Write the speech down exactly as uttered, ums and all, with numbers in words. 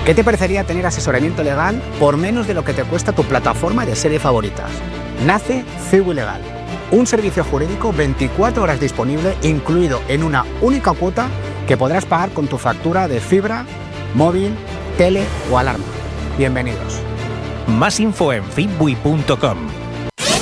¿Qué te parecería tener asesoramiento legal por menos de lo que te cuesta tu plataforma de series favoritas? Nace Cibu Legal, un servicio jurídico veinticuatro horas disponible, incluido en una única cuota que podrás pagar con tu factura de fibra, móvil, tele o alarma. Bienvenidos. Más info en fitbui punto com.